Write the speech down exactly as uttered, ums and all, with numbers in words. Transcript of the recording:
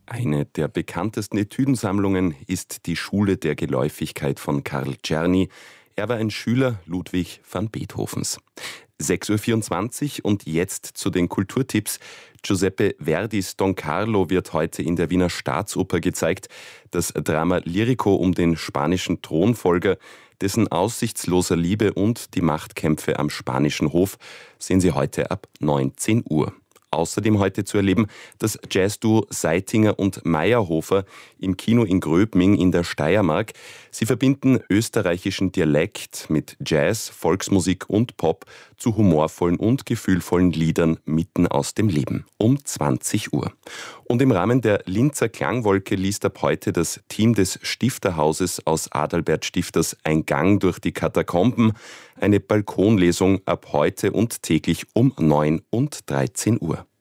Eine der bekanntesten Etüdensammlungen ist die Schule der Geläufigkeit von Karl Czerny. Er war ein Schüler Ludwig van Beethovens. sechs Uhr vierundzwanzig und jetzt zu den Kulturtipps. Giuseppe Verdis Don Carlo wird heute in der Wiener Staatsoper gezeigt. Das Drama Lirico um den spanischen Thronfolger, dessen aussichtsloser Liebe und die Machtkämpfe am spanischen Hof sehen Sie heute ab neunzehn Uhr. Außerdem heute zu erleben das Jazzduo Seitinger und Meyerhofer im Kino in Gröbming in der Steiermark. Sie verbinden österreichischen Dialekt mit Jazz, Volksmusik und Pop zu humorvollen und gefühlvollen Liedern mitten aus dem Leben. Um zwanzig Uhr. Und im Rahmen der Linzer Klangwolke liest ab heute das Team des Stifterhauses aus Adalbert Stifters Ein Gang durch die Katakomben. Eine Balkonlesung ab heute und täglich um neun und dreizehn Uhr.